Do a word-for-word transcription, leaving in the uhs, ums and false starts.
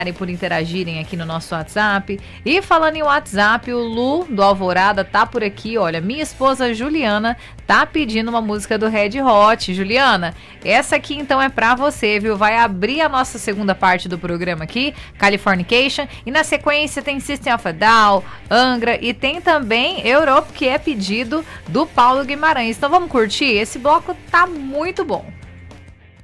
por interagirem aqui no nosso WhatsApp. E falando em WhatsApp, o Lu do Alvorada tá por aqui, olha, minha esposa Juliana tá pedindo uma música do Red Hot. Juliana, essa aqui então é pra você, viu? Vai abrir a nossa segunda parte do programa aqui, Californication, e na sequência tem System of a Down, Angra e tem também Europe, que é pedido do Paulo Guimarães. Então vamos curtir? Esse bloco tá muito bom.